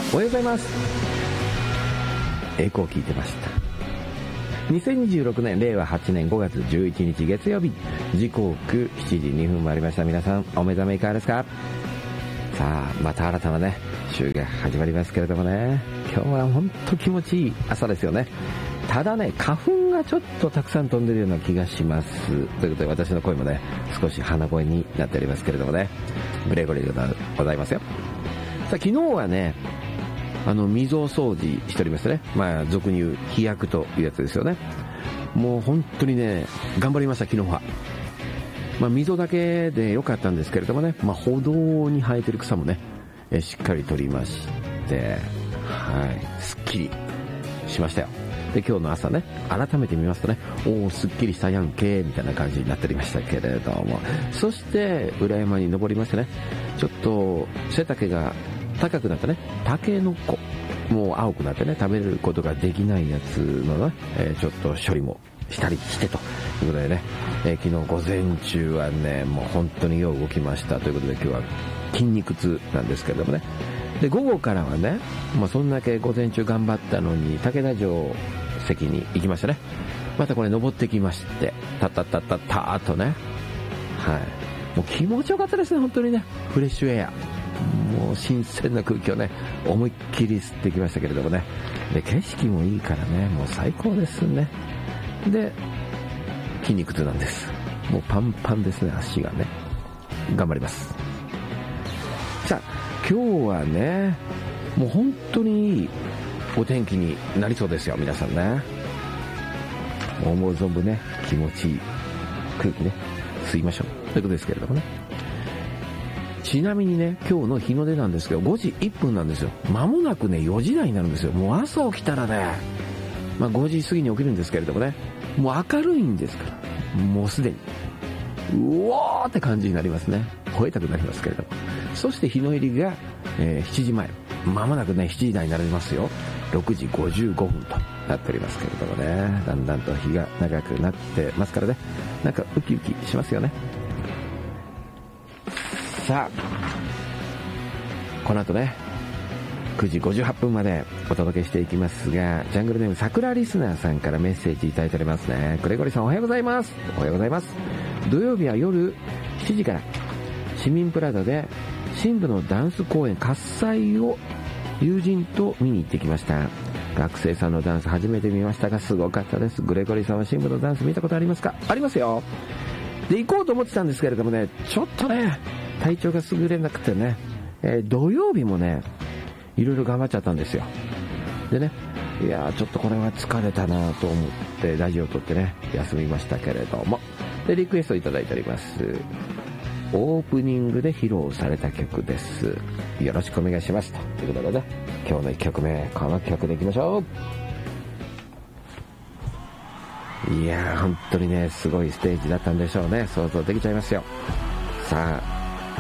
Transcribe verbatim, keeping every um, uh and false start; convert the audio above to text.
おはようございます。エコー聞いてました。にせんにじゅうろくねんれいわはちねんごがつじゅういちにち月曜日、時刻しちじにふんもありました。皆さんお目覚めいかがですか？さあまた新たなね週が始まりますけれどもね、今日は本当気持ちいい朝ですよね。ただね、花粉がちょっとたくさん飛んでるような気がします。ということで私の声もね少し鼻声になっておりますけれどもね、グレゴリーでございますよ。さあ昨日はね、あの溝掃除しておりますね。まあ俗に言う飛躍というやつですよね。もう本当にね頑張りました昨日は。まあ溝だけで良かったんですけれどもね、まあ歩道に生えてる草もねえしっかり取りまして、はいすっきりしましたよ。で今日の朝ね改めて見ますとね、おおすっきりしたやんけみたいな感じになっておりましたけれども、そして裏山に登りましてね、ちょっと背丈が高くなったねタケノコ、もう青くなってね食べることができないやつのね、えー、ちょっと処理もしたりしてということでね、えー、昨日午前中はねもう本当によう動きましたということで、今日は筋肉痛なんですけれどもね。で午後からはね、まあ、そんだけ午前中頑張ったのに武田城関に行きましたね。またこれ登ってきまして、タッタッタッタッターっとね、はいもう気持ちよかったですね本当にね。フレッシュエア、もう新鮮な空気をね思いっきり吸ってきましたけれどもね。で景色もいいからねもう最高ですね。で筋肉痛なんです。もうパンパンですね足がね。頑張ります。さあ今日はねもう本当にいいお天気になりそうですよ皆さんね。思う存分ね気持ちいい空気ね吸いましょうということですけれどもね。ちなみにね今日の日の出なんですけどごじいっぷんなんですよ。間もなくねよじ台になるんですよ。もう朝起きたらね、まあ、ごじ過ぎに起きるんですけれどもね、もう明るいんですから、もうすでにうおーって感じになりますね。吠えたくなりますけれども、そして日の入りが、えー、しちじまえ、間もなくねしちじ台になりますよ。ろくじごじゅうごふんとなっておりますけれどもね、だんだんと日が長くなってますからね、なんかウキウキしますよね。さあこの後ねくじごじゅうはっぷんまでお届けしていきますが、ジャングルネーム桜リスナーさんからメッセージいただいておりますね。グレゴリーさんおはようございます。おはようございます。土曜日は夜しちじから市民プラザで新部のダンス公演喝采を友人と見に行ってきました。学生さんのダンス初めて見ましたがすごかったです。グレゴリーさんは新部のダンス見たことありますか？ありますよ。で行こうと思ってたんですけれどもね、ちょっとね体調が優れなくてね、えー、土曜日もねいろいろ頑張っちゃったんですよ。でね、いやちょっとこれは疲れたなと思ってラジオを撮ってね休みましたけれども、でリクエストいただいております。オープニングで披露された曲です。よろしくお願いしますということでね、今日のいっきょくめこの曲でいきましょう。いやー本当にねすごいステージだったんでしょうね。想像できちゃいますよ。さあ